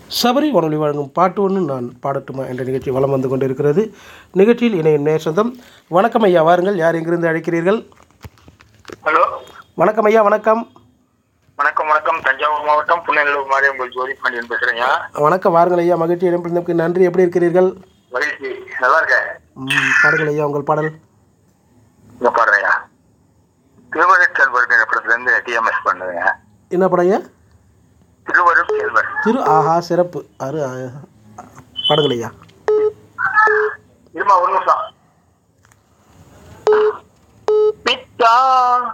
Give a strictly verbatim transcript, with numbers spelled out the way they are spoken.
சபரி வானொலி வழங்கும் பாட்டு ஒன்று நான் பாடட்டுமா என்ற நிகழ்ச்சி வலம் வந்து கொண்டிருக்கிறது. நிகழ்ச்சியில் இணையும் நேசந்தம். வணக்கம் ஐயா, வாருங்கள். யார் எங்கிருந்து அழைக்கிறீர்கள்? ஹலோ, வணக்கம் ஐயா. வணக்கம் வணக்கம் வணக்கம் தஞ்சாவூர் மாவட்டம் புன்னநல்லூர் மாறி உங்கள் ஜோதி பாண்டியன் பேசுறேங்க. வணக்கம், வாருங்கள் ஐயா. மகிழ்ச்சி இடம்பெறுந்ததுக்கு நன்றி. எப்படி இருக்கிறீர்கள்? மகிழ்ச்சி, நல்லா இருக்கேன். ம், பாடுங்கள் ஐயா, உங்கள் பாடல். இங்க பாடுறேங்க. திருவருட் செல்வர் படத்துல இருந்து டிஎம்எஸ் பண்ணுதுங்க. என்ன படம் ஐயா? திருவருட் செல்வர். திரு ஆஹா, சிறப்பு. அரு பாடுங்கள் ஐயா. இருமா ஒரு நிமிஷம். பித்தா